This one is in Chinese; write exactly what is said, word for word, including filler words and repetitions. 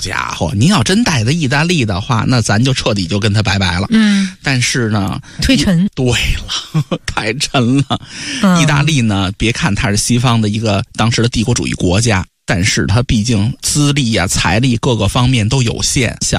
家伙，您要真带的意大利的话，那咱就彻底就跟他拜拜了。 嗯， 但是呢， 忒沉。 对了，太沉了。 嗯、 意大利呢，别看它是西方的一个当时的帝国主义国家，但是它毕竟资历啊、财力各个方面都有限。想